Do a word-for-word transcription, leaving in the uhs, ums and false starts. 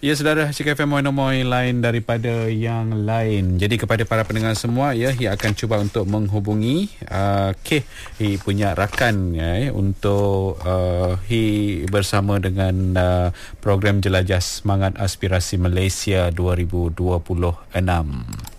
Ya, saudara, Cik F M Moy lain daripada yang lain. Jadi kepada para pendengar semua, ya, ia akan cuba untuk menghubungi uh, K hi punya rakan, ya, untuk uh, hi bersama dengan uh, program Jelajah Semangat Aspirasi Malaysia dua ribu dua puluh enam.